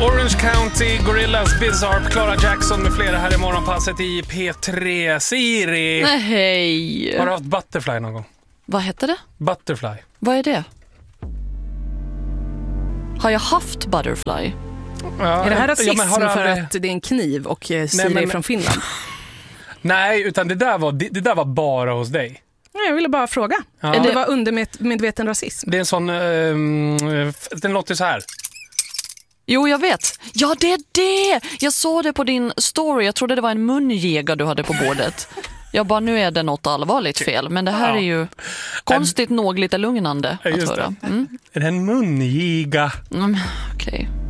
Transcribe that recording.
Orange County, Gorillaz, Bizarre, Clara Jackson med flera här i morgonpasset i P3. Siri! Nej. Har du haft Butterfly någon gång? Vad heter det? Butterfly. Vad är det? Har jag haft Butterfly? Är det här rasism för aldrig... att det är en kniv och Siri är från Finland? Nej, utan det där var bara hos dig. Jag ville bara fråga. Ja. Det var undermedveten rasism. Det är en sån... den låter så här. Jo, jag vet. Ja, det är det! Jag såg det på din story. Jag trodde det var en munjägare du hade på bordet. Jag bara, nu är det något allvarligt fel. Men det här är ju konstigt nog lite lugnande att höra. Är det en mungiga? Okej.